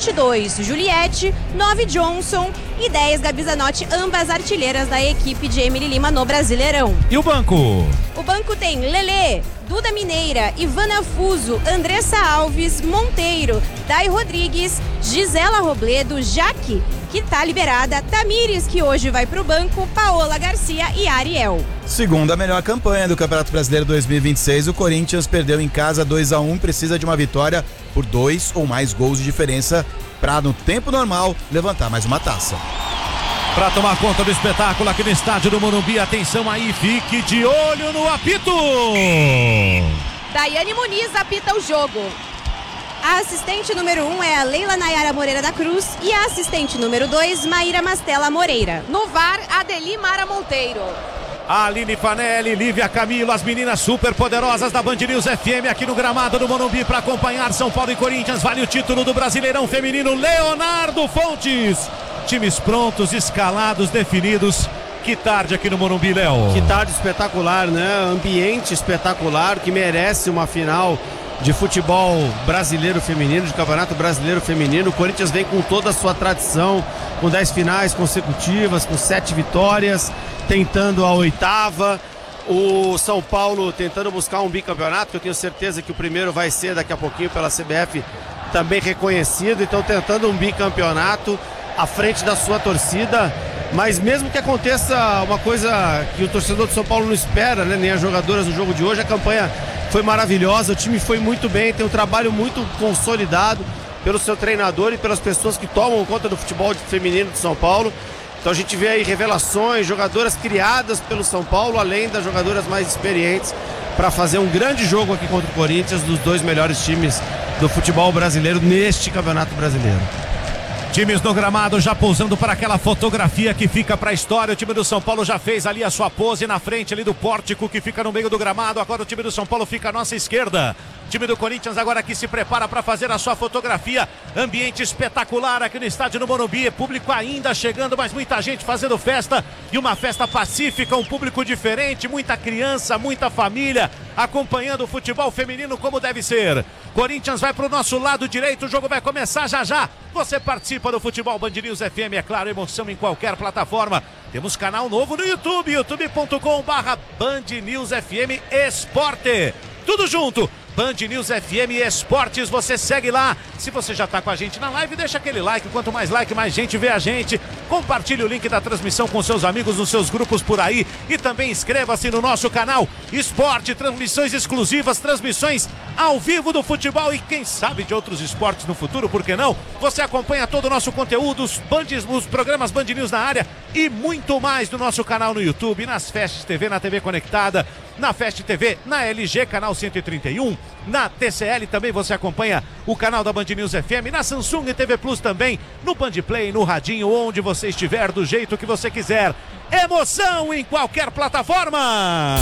22, Juliette, 9, Johnson e 10, Gabi Zanotti, ambas artilheiras da equipe de Emily Lima no Brasileirão. E o banco? O banco tem Lelê, Duda Mineira, Ivana Fuso, Andressa Alves, Monteiro, Dai Rodrigues, Gisela Robledo, Jaque, que tá liberada, Tamires, que hoje vai pro banco, Paola Garcia e Ariel. Segunda melhor campanha do Campeonato Brasileiro 2026, o Corinthians perdeu em casa 2-1, precisa de uma vitória por 2 ou mais gols de diferença para, no tempo normal, levantar mais uma taça. Para tomar conta do espetáculo aqui no estádio do Morumbi, atenção aí, fique de olho no apito! Daiane Muniz apita o jogo. A assistente número 1 é a Leila Nayara Moreira da Cruz e a assistente número 2, Maíra Mastella Moreira. No VAR, Adeli Mara Monteiro. Aline Fanelli, Lívia Camilo, as meninas super poderosas da Band News FM aqui no gramado do Morumbi para acompanhar São Paulo e Corinthians. Vale o título do Brasileirão Feminino. Leonardo Fontes. Times prontos, escalados, definidos. Que tarde aqui no Morumbi, Léo. Que tarde espetacular, né? Ambiente espetacular que merece uma final de futebol brasileiro feminino, de campeonato brasileiro feminino. O Corinthians vem com toda a sua tradição, com 10 finais consecutivas, com 7 vitórias, tentando a 8ª. O São Paulo tentando buscar um bicampeonato, que eu tenho certeza que o primeiro vai ser daqui a pouquinho pela CBF também reconhecido. Então tentando um bicampeonato à frente da sua torcida. Mas mesmo que aconteça uma coisa que o torcedor do São Paulo não espera, né? Nem as jogadoras no jogo de hoje, a campanha foi maravilhosa, o time foi muito bem, tem um trabalho muito consolidado pelo seu treinador e pelas pessoas que tomam conta do futebol feminino de São Paulo. Então a gente vê aí revelações, jogadoras criadas pelo São Paulo, além das jogadoras mais experientes, para fazer um grande jogo aqui contra o Corinthians, dos 2 melhores times do futebol brasileiro neste Campeonato Brasileiro. Times no gramado já pousando para aquela fotografia que fica para a história. O time do São Paulo já fez ali a sua pose na frente ali do pórtico que fica no meio do gramado. Agora o time do São Paulo fica à nossa esquerda. O time do Corinthians agora aqui se prepara para fazer a sua fotografia. Ambiente espetacular aqui no estádio no Morumbi. Público ainda chegando, mas muita gente fazendo festa. E uma festa pacífica, um público diferente. Muita criança, muita família acompanhando o futebol feminino como deve ser. Corinthians vai para o nosso lado direito. O jogo vai começar já já. Você participa do Futebol Band News FM, é claro, emoção em qualquer plataforma. Temos canal novo no YouTube, youtube.com/Band News FM Esporte. Tudo junto. Band News FM Esportes, você segue lá. Se você já está com a gente na live, deixa aquele like. Quanto mais like, mais gente vê a gente. Compartilhe o link da transmissão com seus amigos nos seus grupos por aí. E também inscreva-se no nosso canal Esporte, transmissões exclusivas, transmissões ao vivo do futebol e quem sabe de outros esportes no futuro, por que não? Você acompanha todo o nosso conteúdo, os programas Band News na área e muito mais no nosso canal no YouTube, nas Fast TV, na TV Conectada, na Fast TV, na LG, canal 131, na TCL também você acompanha o canal da Band News FM, na Samsung TV Plus também, no Band Play, no radinho, onde você estiver, do jeito que você quiser. Emoção em qualquer plataforma.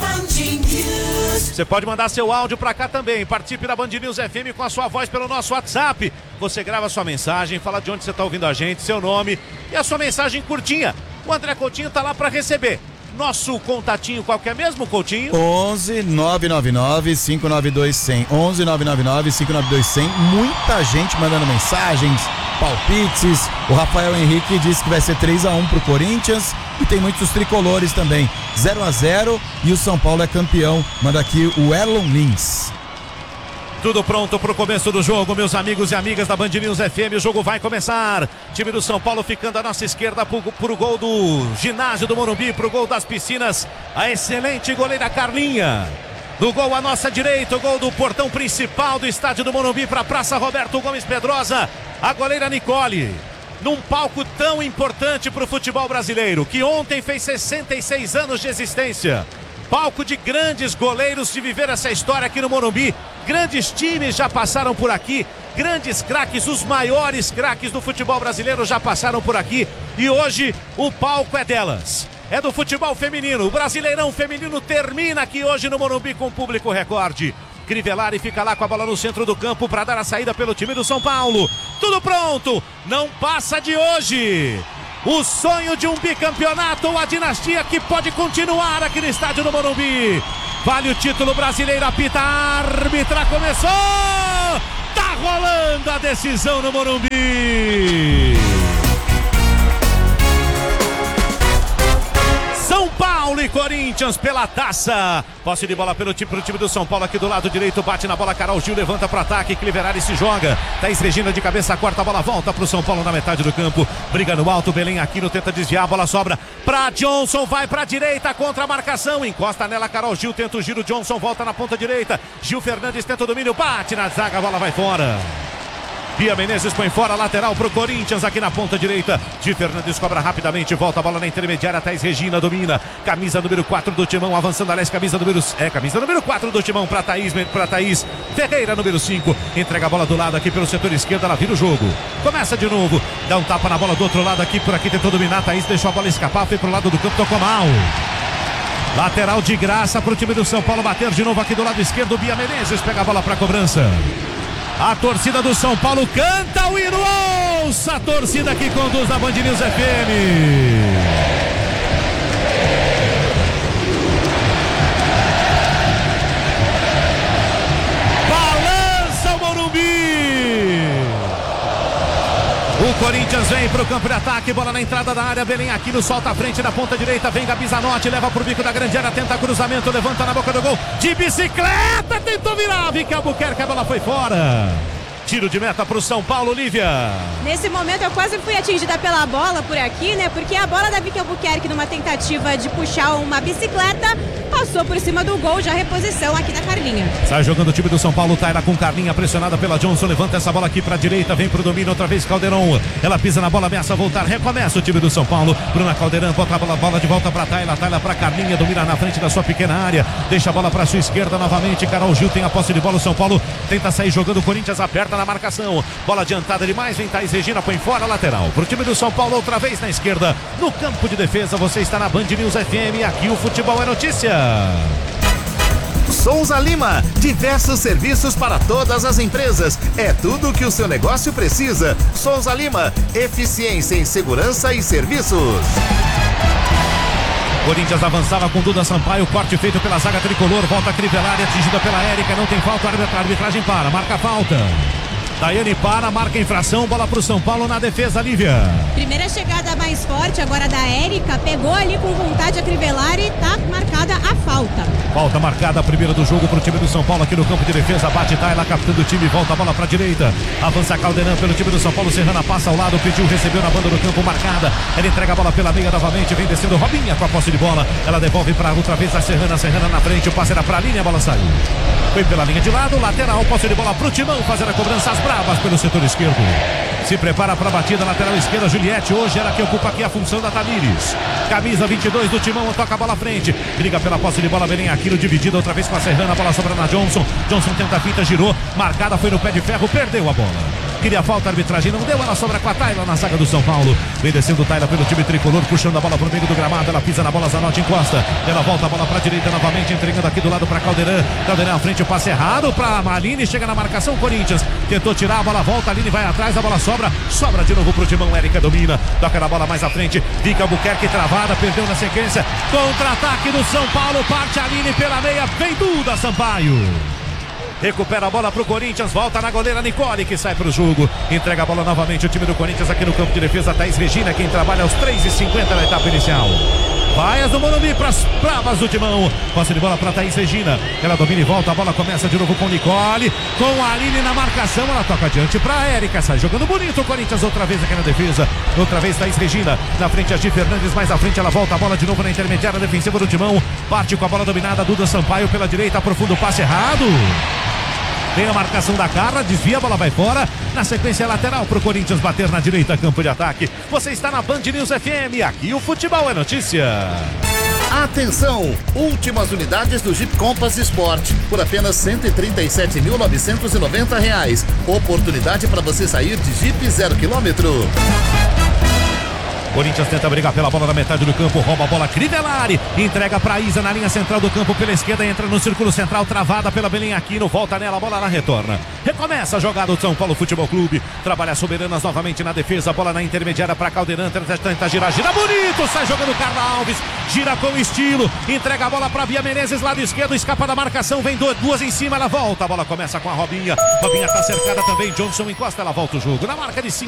Você pode mandar seu áudio pra cá também. Participe da Band News FM com a sua voz pelo nosso WhatsApp. Você grava sua mensagem, fala de onde você tá ouvindo a gente, seu nome e a sua mensagem curtinha. O André Coutinho tá lá pra receber. Nosso contatinho qual que é mesmo, Coutinho? 11 999 592 100. 11 999 592 100. Muita gente mandando mensagens, palpites. O Rafael Henrique disse que vai ser 3-1 pro Corinthians. E tem muitos tricolores também. 0-0 e o São Paulo é campeão. Manda aqui o Erlon Lins. Tudo pronto para o começo do jogo, meus amigos e amigas da Band News FM. O jogo vai começar. Time do São Paulo ficando à nossa esquerda para o gol do ginásio do Morumbi, para o gol das piscinas. A excelente goleira Carlinha. Do gol à nossa direita, o gol do portão principal do estádio do Morumbi para a Praça Roberto Gomes Pedrosa. A goleira Nicole. Num palco tão importante para o futebol brasileiro, que ontem fez 66 anos de existência. Palco de grandes goleiros de viver essa história aqui no Morumbi. Grandes times já passaram por aqui. Grandes craques, os maiores craques do futebol brasileiro já passaram por aqui. E hoje o palco é delas. É do futebol feminino. O Brasileirão Feminino termina aqui hoje no Morumbi com público recorde. Crivellari fica lá com a bola no centro do campo para dar a saída pelo time do São Paulo. Tudo pronto. Não passa de hoje. O sonho de um bicampeonato, a dinastia que pode continuar aqui no estádio do Morumbi. Vale o título brasileiro, apita a árbitra, começou! Tá rolando a decisão no Morumbi. São Paulo e Corinthians pela taça. Posse de bola pro time do São Paulo aqui do lado direito. Bate na bola, Carol Gil levanta para ataque. Cliverari se joga. Thaís Regina de cabeça, corta a bola, volta pro São Paulo na metade do campo. Briga no alto, Belém Aquino tenta desviar, a bola sobra pra Johnson. Vai pra direita contra a marcação. Encosta nela, Carol Gil tenta o giro. Johnson volta na ponta direita. Gil Fernandes tenta o domínio, bate na zaga, a bola vai fora. Bia Menezes põe fora, lateral pro Corinthians aqui na ponta direita. Gil Fernandes cobra rapidamente, volta a bola na intermediária. Thaís Regina domina, camisa número 4 do Timão, avançando, aliás, camisa número 4 do Timão pra Thaís Ferreira, número 5. Entrega a bola do lado aqui pelo setor esquerdo, ela vira o jogo. Começa de novo, dá um tapa na bola do outro lado aqui, por aqui tentou dominar. Thaís deixou a bola escapar, foi pro lado do campo, tocou mal. Lateral de graça pro time do São Paulo bater de novo aqui do lado esquerdo. Bia Menezes pega a bola pra cobrança. A torcida do São Paulo canta o hino. Ouça a torcida que conduz a Band News FM. Balança o Morumbi. O Corinthians vem pro campo de ataque, bola na entrada da área, Belém Aquino solta a frente na ponta direita, vem Gabi Zanotti, leva pro bico da grande área, tenta cruzamento, levanta na boca do gol, de bicicleta, tentou virar, Vicky Albuquerque, a bola foi fora. Tiro de meta pro São Paulo, Lívia. Nesse momento eu quase fui atingida pela bola por aqui, né? Porque a bola da Vicky Albuquerque, numa tentativa de puxar uma bicicleta, passou por cima do gol, já reposição aqui da Carlinha. Sai jogando o time do São Paulo, Taira com Carlinha, pressionada pela Johnson, levanta essa bola aqui pra direita, vem pro domínio, outra vez Caldeirão. Ela pisa na bola, ameaça voltar, recomeça o time do São Paulo. Bruna Caldeirão, bota a bola de volta pra Taira pra Carlinha, domina na frente da sua pequena área, deixa a bola pra sua esquerda novamente, Carol Gil tem a posse de bola, o São Paulo tenta sair jogando, o Corinthians aperta na marcação. Bola adiantada demais, vem Thaís Regina, põe fora, lateral pro time do São Paulo, outra vez na esquerda, no campo de defesa. Você está na Band News FM, aqui o futebol é notícia. Souza Lima, diversos serviços para todas as empresas, é tudo o que o seu negócio precisa. Souza Lima, eficiência em segurança e serviços. Corinthians avançava com Duda Sampaio, corte feito pela zaga tricolor, volta a Crivellari, atingida pela Érica, não tem falta, a arbitragem para, marca a falta. Daiane para, marca a infração, bola pro São Paulo na defesa, Lívia. Primeira chegada mais forte agora da Érica, pegou ali com vontade a Crivellari, tá marcada a falta. Falta marcada, a primeira do jogo pro time do São Paulo aqui no campo de defesa, bate Taila, captando o time, volta a bola pra direita, avança Caldeirão pelo time do São Paulo, Serrana passa ao lado, pediu, recebeu na banda do campo, marcada, ela entrega a bola pela meia novamente, vem descendo Robinha com a posse de bola, ela devolve pra outra vez a Serrana na frente, o passe era pra linha, a bola saiu. Foi pela linha de lado, lateral, posse de bola pro Timão, fazendo a cobrança, as bravas pelo setor esquerdo. Se prepara para a batida, lateral esquerda, Juliette, hoje ela que ocupa aqui a função da Tamires. Camisa 22 do Timão, toca a bola à frente, briga pela posse de bola, Belém Aquino dividida outra vez com a Serrana, a bola sobra na Johnson, Johnson tenta a fita, girou, marcada, foi no pé de ferro, perdeu a bola. Queria falta, a arbitragem não deu, ela sobra com a Taila na zaga do São Paulo. Vem descendo Taila pelo time tricolor, puxando a bola pro meio do gramado, ela pisa na bola, Zanotti encosta, ela volta a bola pra direita novamente, entregando aqui do lado pra Caldeirão, Caldeirão à frente, o passe errado pra Maline, chega na marcação, Corinthians tentou tirar, a bola volta, Aline vai atrás, a bola sobra de novo pro Timão, Érica domina, toca na bola mais à frente, fica Albuquerque travada, perdeu na sequência, contra-ataque do São Paulo, parte Aline pela meia, vem Duda Sampaio. Recupera a bola pro Corinthians, volta na goleira Nicole que sai pro jogo, entrega a bola novamente o time do Corinthians aqui no campo de defesa, Thaís Regina, quem trabalha aos 3h50 na etapa inicial. Vaias do Morumbi para as bravas do Timão, posse de bola para Thaís Regina, ela domina e volta, a bola começa de novo com Nicole, com a Aline na marcação, ela toca adiante para Érica, sai jogando bonito o Corinthians outra vez aqui na defesa, outra vez Thaís Regina, na frente a Gi Fernandes, mais à frente ela volta a bola de novo na intermediária defensiva do Timão, parte com a bola dominada, Duda Sampaio pela direita, aprofunda o passe errado. Tem a marcação da Carla, desvia, a bola vai fora. Na sequência lateral pro Corinthians bater na direita, campo de ataque. Você está na Band News FM, aqui o futebol é notícia. Atenção! Últimas unidades do Jeep Compass Sport por apenas R$ 137.990. Oportunidade para você sair de Jeep 0 km. Corinthians tenta brigar pela bola na metade do campo, rouba a bola, Crivellari, entrega pra Isa na linha central do campo pela esquerda, entra no círculo central, travada pela Belém Aquino, volta nela, a bola na retorna. Recomeça a jogada do São Paulo Futebol Clube, trabalha Soberanas novamente na defesa, bola na intermediária pra Caldeirão, tenta girar, gira bonito, sai jogando Carla Alves, gira com estilo, entrega a bola pra Bia Menezes, lado esquerdo, escapa da marcação, vem duas em cima, ela volta, a bola começa com a Robinha tá cercada também, Johnson encosta, ela volta o jogo, na marca de 5.